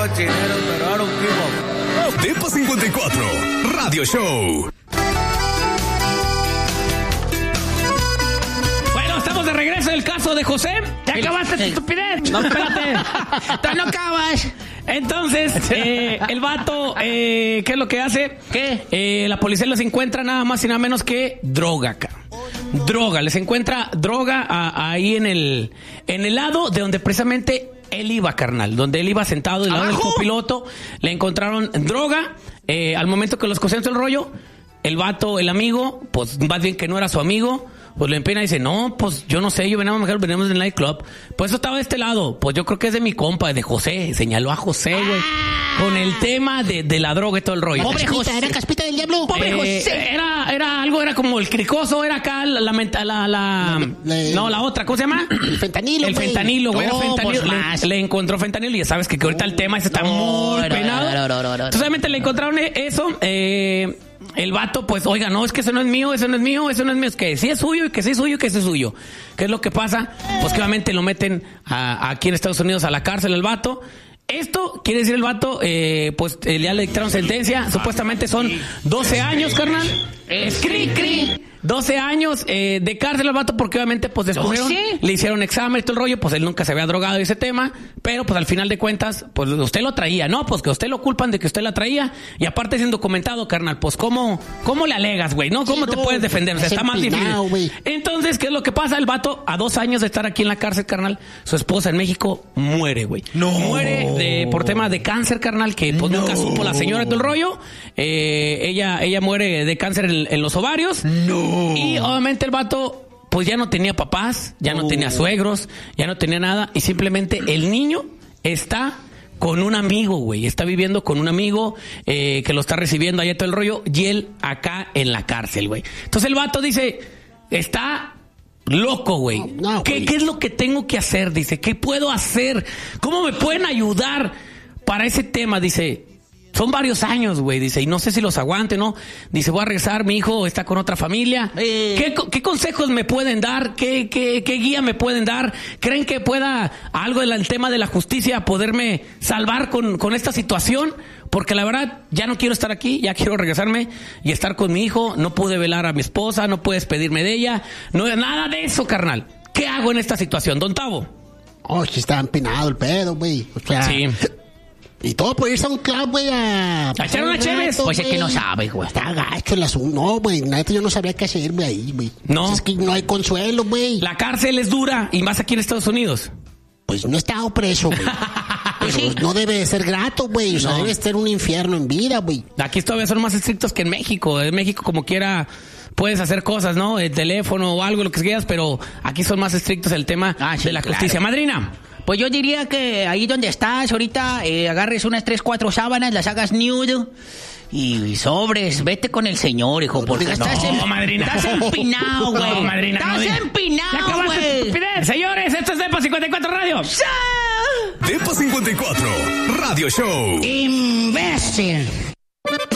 cochinero, pero ahora un tipo. Depa 54, Radio Show. Bueno, estamos de regreso del caso de José. ¿Ya acabaste tu estupidez? No, espérate. ¡Tú no acabas! Entonces, el vato, ¿qué es lo que hace? ¿Qué? La policía les encuentra nada más y nada menos que droga acá. Droga, les encuentra droga ahí en el lado de donde precisamente él iba, carnal. Donde él iba sentado del lado del copiloto. Le encontraron droga. Al momento que los concentró el rollo, el vato, el amigo, pues más bien que no era su amigo, pues le empina y dice, no, pues yo no sé, yo venimos del nightclub. Pues eso estaba de este lado. Pues yo creo que es de mi compa, de José. Señaló a José, güey. Con el tema de la droga y todo el rollo. Pobre José. ¿Era Caspita del Diablo? Pobre José. Era algo, era como el cricoso, era acá no, la otra, ¿cómo se llama? El fentanilo, El fentanilo, güey. No, Fentanilo. pues Le encontró fentanilo y ya sabes que ahorita el tema ese está muy penado. Entonces obviamente le encontraron eso. El vato, pues, oiga, no, es que eso no es mío, es que sí es suyo y que sí es suyo y que sí es suyo. ¿Qué es lo que pasa? Pues que obviamente lo meten aquí en Estados Unidos a la cárcel al vato. Esto quiere decir el vato, pues ya le dictaron sentencia, supuestamente son 12 años, carnal. 12 años de cárcel al vato porque obviamente pues descubrieron, le hicieron examen y todo el rollo, pues él nunca se había drogado de ese tema, pero pues al final de cuentas, pues usted lo traía, ¿no? Pues que usted lo culpan de que usted la traía y aparte siendo documentado, carnal, pues ¿cómo le alegas, güey? ¿No? ¿Cómo te puedes defender? O sea, está más difícil. Wey. Entonces, ¿qué es lo que pasa? El vato, a 2 años de estar aquí en la cárcel, carnal, su esposa en México muere, güey. No. Muere por tema de cáncer, carnal, que pues nunca supo la señora de todo el rollo. Ella muere de cáncer en los ovarios. No. Y obviamente el vato pues ya no tenía papás, ya no tenía suegros, ya no tenía nada y simplemente el niño está con un amigo, güey, está viviendo con un amigo que lo está recibiendo allá todo el rollo y él acá en la cárcel, güey. Entonces el vato dice, está loco, güey. No, ¿Qué es lo que tengo que hacer? Dice, ¿qué puedo hacer? ¿Cómo me pueden ayudar para ese tema? Dice, son varios años, güey, dice, y no sé si los aguante, ¿no? Dice, voy a regresar, mi hijo está con otra familia. ¿Qué consejos me pueden dar? ¿Qué guía me pueden dar? ¿Creen que pueda algo del tema de la justicia poderme salvar con esta situación? Porque la verdad, ya no quiero estar aquí, ya quiero regresarme y estar con mi hijo. No pude velar a mi esposa, no puedes despedirme de ella. No, nada de eso, carnal. ¿Qué hago en esta situación, don Tavo? Oh, sí está empinado el pedo, güey. O sea, sí. Y todo por irse a un club, güey, a echar una chévere. Pues es que no sabe, güey. Está gacho el asunto. No, güey, neta, yo no sabría qué hacer, güey, ahí, güey. No. Pues es que no hay consuelo, güey. La cárcel es dura, y más aquí en Estados Unidos. Pues no he estado preso, güey. Pero sí, no debe de ser grato, güey. O sea, debe ser un infierno en vida, güey. Aquí todavía son más estrictos que en México. En México, como quiera, puedes hacer cosas, ¿no? El teléfono o algo, lo que quieras, pero aquí son más estrictos el tema de la justicia. Madrina. Pues yo diría que ahí donde estás ahorita, agarres unas 3-4 sábanas, las hagas nude y sobres, vete con el señor, hijo, porque estás empinado, güey. No, madrina, estás empinado, güey. Señores, esto es Depa 54 Radio. Depa 54 Radio Show. Imbécil.